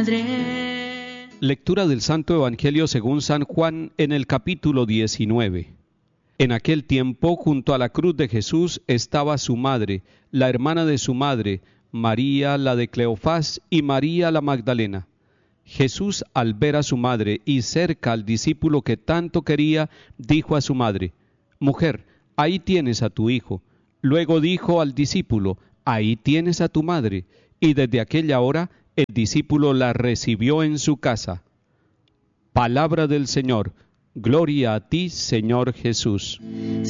madre. Lectura del Santo Evangelio según San Juan en el capítulo 19. En aquel tiempo, junto a la cruz de Jesús, estaba su madre, la hermana de su madre, María la de Cleofás y María la Magdalena. Jesús, al ver a su madre y cerca al discípulo que tanto quería, dijo a su madre: «Mujer, ahí tienes a tu hijo». Luego dijo al discípulo: «Ahí tienes a tu madre». Y desde aquella hora el discípulo la recibió en su casa. Palabra del Señor. Gloria a ti, Señor Jesús.